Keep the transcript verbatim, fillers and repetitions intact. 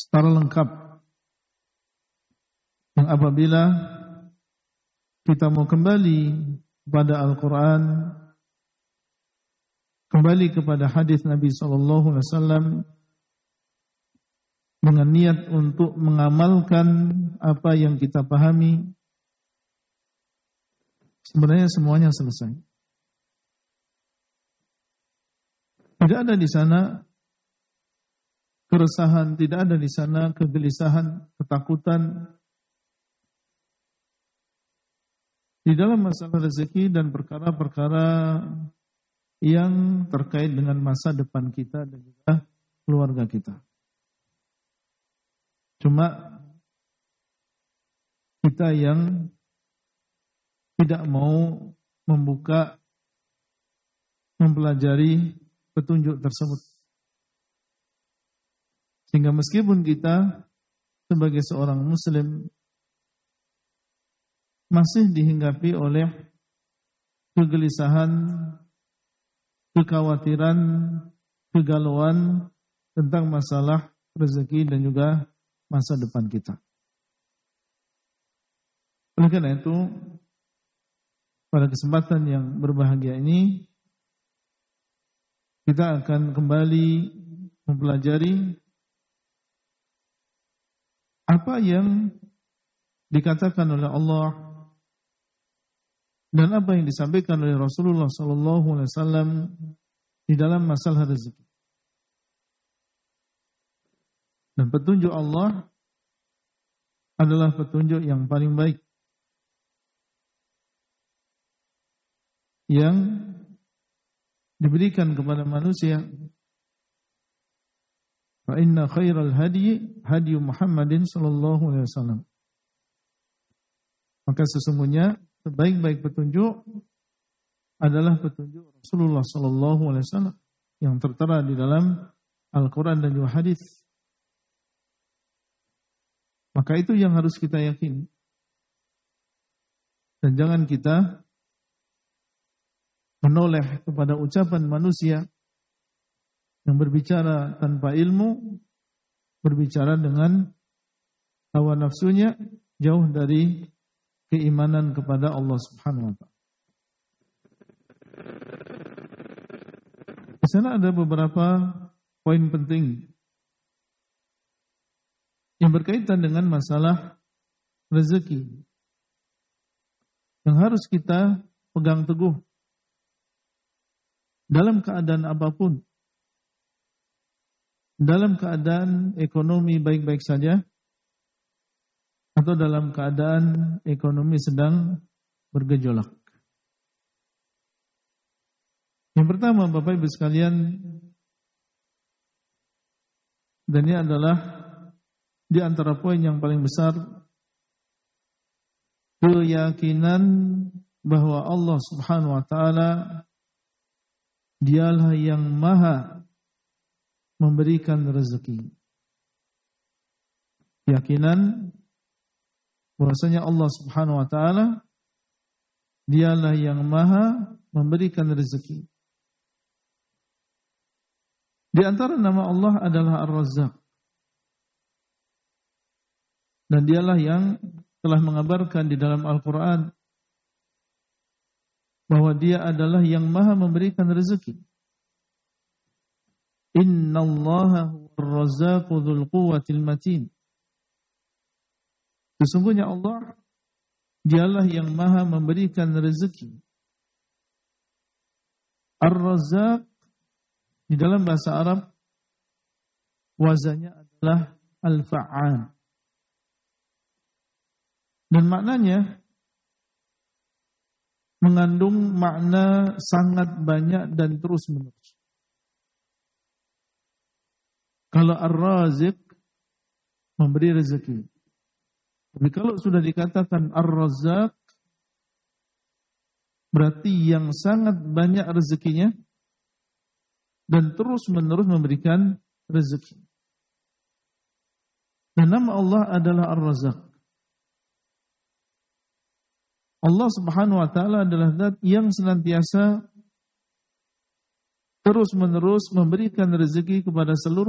secara lengkap. Yang apabila kita mau kembali kepada Al-Quran, kembali kepada hadis Nabi sallallahu alaihi wasallam dengan niat untuk mengamalkan apa yang kita pahami, sebenarnya semuanya selesai. Tidak ada di sana keresahan, tidak ada di sana kegelisahan, ketakutan. Di dalam masalah rezeki dan perkara-perkara yang terkait dengan masa depan kita dan juga keluarga kita. Cuma kita yang tidak mau membuka, mempelajari petunjuk tersebut. Sehingga meskipun kita sebagai seorang muslim masih dihinggapi oleh kegelisahan, kekhawatiran, kegalauan tentang masalah rezeki dan juga masa depan kita. Oleh karena itu, pada kesempatan yang berbahagia ini, kita akan kembali mempelajari apa yang dikatakan oleh Allah dan apa yang disampaikan oleh Rasulullah sallallahu alaihi wasallam di dalam masalah rezeki. Dan petunjuk Allah adalah petunjuk yang paling baik, yang diberikan kepada manusia. Fa inna khairal hadi hadi Muhammadin sallallahu alaihi wasallam. Maka sesungguhnya sebaik-baik petunjuk adalah petunjuk Rasulullah sallallahu alaihi wasallam yang tertera di dalam Al-Quran dan juga hadis. Maka itu yang harus kita yakini. Dan jangan kita menoleh kepada ucapan manusia yang berbicara tanpa ilmu, berbicara dengan hawa nafsunya, jauh dari keimanan kepada Allah Subhanahu wa taala. Di sana ada beberapa poin penting yang berkaitan dengan masalah rezeki yang harus kita pegang teguh dalam keadaan apapun. Dalam keadaan ekonomi baik-baik saja, atau dalam keadaan ekonomi sedang bergejolak. Yang pertama, Bapak Ibu sekalian, dan ini adalah di antara poin yang paling besar, keyakinan bahwa Allah Subhanahu wa taala Dialah yang maha memberikan rezeki. Keyakinan bahwasanya Allah Subhanahu wa taala Dialah yang maha memberikan rezeki. Di antara nama Allah adalah Ar-Razzaq. Dan Dialah yang telah mengabarkan di dalam Al-Quran bahwa Dia adalah yang maha memberikan rezeki. Inna Allaha huwar-razzaqu dzul quwwatil matin. Sesungguhnya Allah Dialah yang maha memberikan rezeki. Ar-Razzaq di dalam bahasa Arab wazannya adalah al-fa'al. Dan maknanya mengandung makna sangat banyak dan terus menerus. Kalau Ar-Raziq memberi rezeki. Tapi kalau sudah dikatakan Ar-Razzaq berarti yang sangat banyak rezekinya dan terus menerus memberikan rezeki. Dan nama Allah adalah Ar-Razzaq. Allah Subhanahu wa taala adalah zat yang senantiasa terus menerus memberikan rezeki kepada seluruh